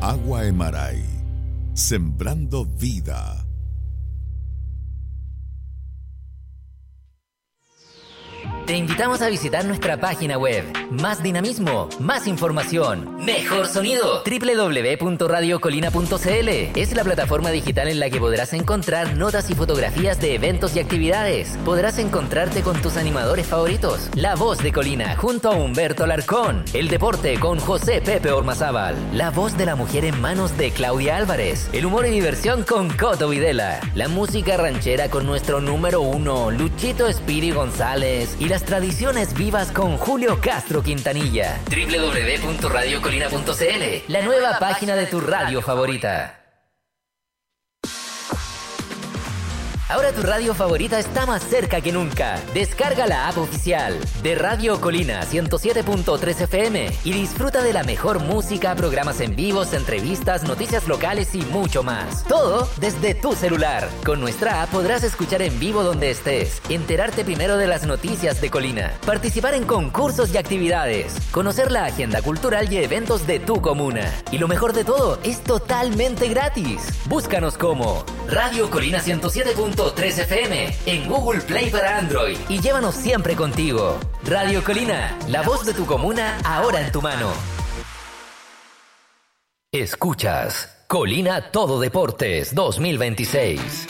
Agua Emaray, sembrando vida. Te invitamos a visitar nuestra página web. Más dinamismo, más información, mejor sonido. www.radiocolina.cl es la plataforma digital en la que podrás encontrar notas y fotografías de eventos y actividades. Podrás encontrarte con tus animadores favoritos. La Voz de Colina junto a Humberto Alarcón. El deporte con José Pepe Ormazábal. La voz de la mujer en manos de Claudia Álvarez. El humor y diversión con Coto Videla. La música ranchera con nuestro número 1, Luchito Espiri González. Y las tradiciones vivas con Julio Castro Quintanilla. www.radiocolina.cl, la nueva página de tu radio favorita. Ahora tu radio favorita está más cerca que nunca. Descarga la app oficial de Radio Colina 107.3 FM y disfruta de la mejor música, programas en vivos, entrevistas, noticias locales y mucho más. Todo desde tu celular. Con nuestra app podrás escuchar en vivo donde estés, enterarte primero de las noticias de Colina, participar en concursos y actividades, conocer la agenda cultural y eventos de tu comuna. Y lo mejor de todo, es totalmente gratis. Búscanos como Radio Colina 107.3 FM en Google Play para Android y llévanos siempre contigo. Radio Colina, la voz de tu comuna ahora en tu mano. Escuchas Colina Todo Deportes 2026.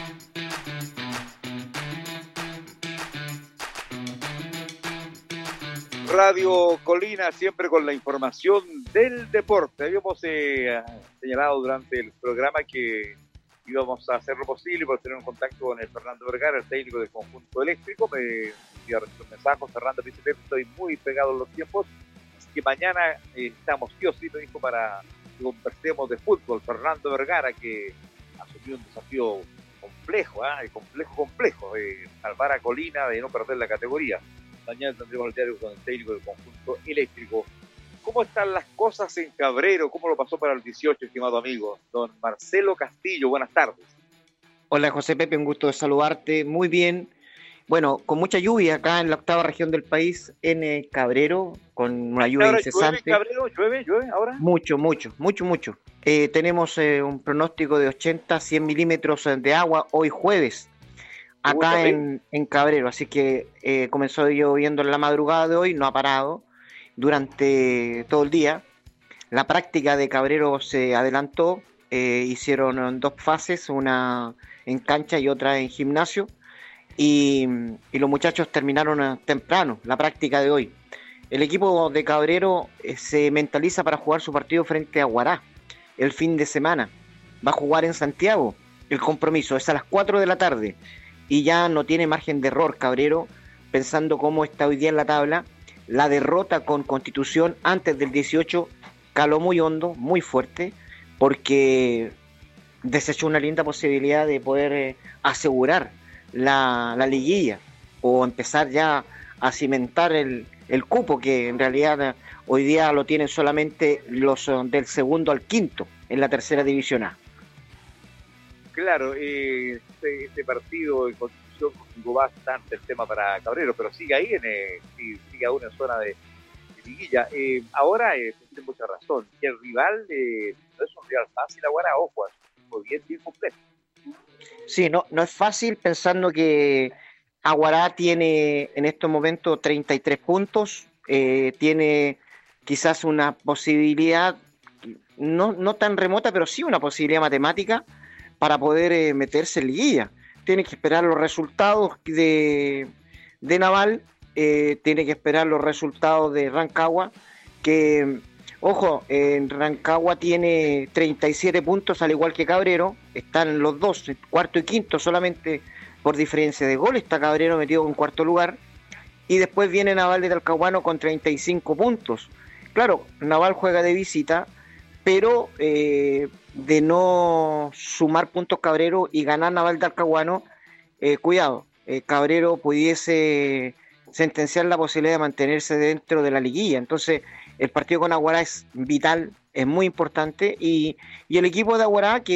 Radio Colina, siempre con la información del deporte. Habíamos señalado durante el programa que íbamos a hacer lo posible por tener un contacto con el Fernando Vergara, el técnico del conjunto eléctrico. Me envió un mensaje, Fernando, dice: estoy muy pegado en los tiempos, así que mañana estamos sí o sí, me dijo, para que conversemos de fútbol. Fernando Vergara, que asumió un desafío complejo, complejo, salvar a Colina de no perder la categoría. Mañana tendremos el diálogo con el técnico del conjunto eléctrico. ¿Cómo están las cosas en Cabrero? ¿Cómo lo pasó para el 18, estimado amigo? Don Marcelo Castillo, buenas tardes. Hola, José Pepe, un gusto de saludarte. Muy bien. Bueno, con mucha lluvia acá en la octava región del país, en Cabrero, con una lluvia incesante. ¿Llueve Cabrero? ¿Llueve ahora? Mucho. Tenemos un pronóstico de 80-100 milímetros de agua hoy jueves, acá en Cabrero. Así que comenzó lloviendo en la madrugada de hoy, no ha parado durante todo el día. La práctica de Cabrero se adelantó, hicieron 2 fases, una en cancha y otra en gimnasio, y los muchachos terminaron temprano la práctica de hoy. El equipo de Cabrero se mentaliza para jugar su partido frente a Huará el fin de semana. Va a jugar en Santiago. El compromiso es a las 4 de la tarde y ya no tiene margen de error Cabrero, pensando cómo está hoy día en la tabla. La derrota con Constitución antes del 18 caló muy hondo, muy fuerte, porque desechó una linda posibilidad de poder asegurar la liguilla o empezar ya a cimentar el cupo, que en realidad hoy día lo tienen solamente los del segundo al quinto en la tercera división A. Claro, este partido de Constitución complicó bastante el tema para Cabrero, pero sigue ahí, sigue aún en zona de liguilla. Ahora tiene mucha razón, que el rival no es un rival fácil, Aguara, ojo, es bien complejo. Sí, no es fácil, pensando que Aguará tiene en estos momentos 33 puntos, tiene quizás una posibilidad, no tan remota, pero sí una posibilidad matemática para poder meterse en liguilla. Tiene que esperar los resultados de Naval, tiene que esperar los resultados de Rancagua, que, ojo, en Rancagua tiene 37 puntos, al igual que Cabrero. Están los dos, cuarto y quinto, solamente por diferencia de gol. Está Cabrero metido en cuarto lugar. Y después viene Naval de Talcahuano con 35 puntos. Claro, Naval juega de visita, pero de no sumar puntos Cabrero y ganar Naval de Talcahuano, cuidado, Cabrero pudiese sentenciar la posibilidad de mantenerse dentro de la liguilla. Entonces el partido con Aguará es vital, es muy importante, y el equipo de Aguará, que